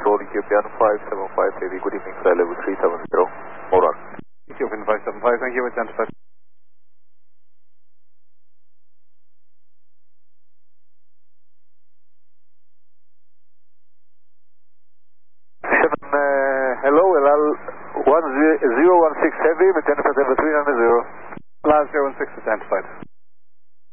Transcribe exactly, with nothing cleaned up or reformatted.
control, Ethiopian five seven five, heavy, good evening, flight level three seven zero, Morar. Ethiopian five seven five, thank you, identified. seven, uh, hello, L L one zero one six heavy, maintain flight level three nine zero. L A zero one six identified.